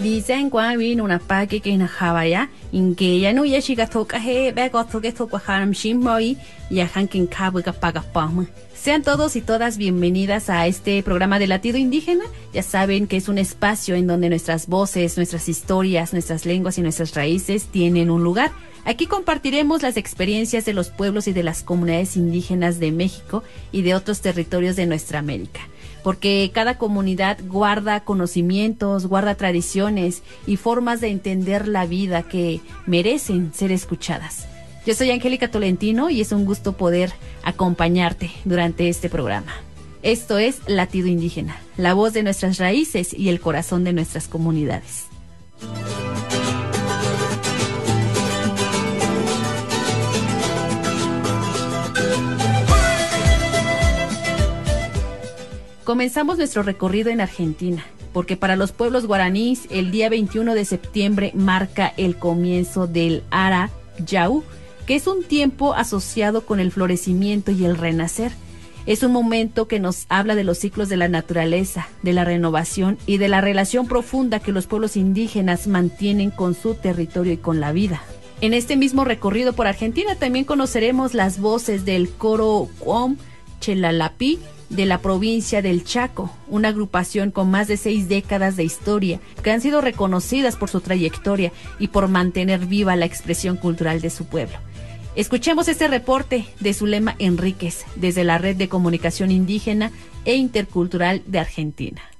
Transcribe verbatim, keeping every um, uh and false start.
Dicen cuando vino una paque que en Javaya, en que ya no ya chica toca he, ve gozo que toca haram shimoi, y a hankin cabo que paga pama. Sean todos y todas bienvenidas a este programa de Latido Indígena. Ya saben que es un espacio en donde nuestras voces, nuestras historias, nuestras lenguas y nuestras raíces tienen un lugar. Aquí compartiremos las experiencias de los pueblos y de las comunidades indígenas de México y de otros territorios de nuestra América. Porque cada comunidad guarda conocimientos, guarda tradiciones y formas de entender la vida que merecen ser escuchadas. Yo soy Angélica Tolentino y es un gusto poder acompañarte durante este programa. Esto es Latido Indígena, la voz de nuestras raíces y el corazón de nuestras comunidades. Comenzamos nuestro recorrido en Argentina, porque para los pueblos guaraníes el día veintiuno de septiembre marca el comienzo del Ara Yau, que es un tiempo asociado con el florecimiento y el renacer. Es un momento que nos habla de los ciclos de la naturaleza, de la renovación y de la relación profunda que los pueblos indígenas mantienen con su territorio y con la vida. En este mismo recorrido por Argentina también conoceremos las voces del coro Cuom Chelalapí de la provincia del Chaco, una agrupación con más de seis décadas de historia, que han sido reconocidas por su trayectoria y por mantener viva la expresión cultural de su pueblo. Escuchemos este reporte de Zulema Enríquez, desde la Red de Comunicación Indígena e Intercultural de Argentina.